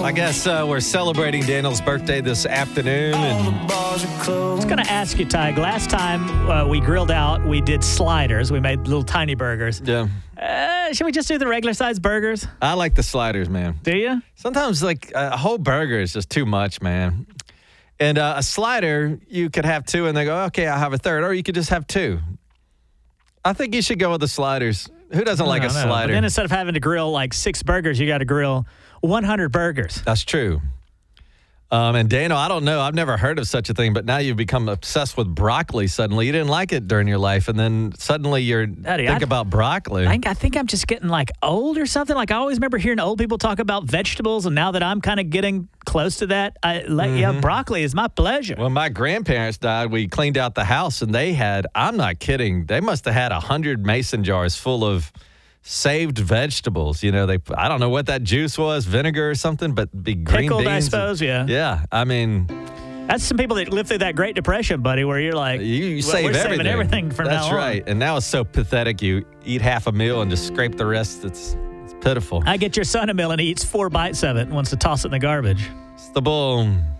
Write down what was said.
I guess we're celebrating Daniel's birthday this afternoon. And I was going to ask you, Ty, last time we grilled out, we did sliders. We made little tiny burgers. yeah, Should we just do the regular size burgers? I like the sliders, man. Do you? Sometimes, like, a whole burger is just too much, man. And a slider, you could have two and they go, okay, I'll have a third. Or you could just have two. I think you should go with the sliders. Who doesn't like a slider? But then instead of having to grill like 6 burgers, you got to grill 100 burgers. That's true. And Dano, I don't know. I've never heard of such a thing, but now you've become obsessed with broccoli suddenly. You didn't like it during your life, and then suddenly you're think about broccoli. I think I'm just getting like old or something. Like I always remember hearing old people talk about vegetables, and now that I'm kind of getting close to that, broccoli is my pleasure. When my grandparents died, we cleaned out the house, and they had, I'm not kidding, they must have had 100 mason jars full of saved vegetables. You know, I don't know what that juice was, vinegar or something, but green Pickled, beans. I suppose, yeah. Yeah, I mean, that's some people that lived through that Great Depression, buddy, where you're like, you save we're everything. saving everything from now on. That's right. And now it's so pathetic. You eat half a meal and just scrape the rest. It's pitiful. I get your son a meal and he eats 4 bites of it and wants to toss it in the garbage. It's the boom.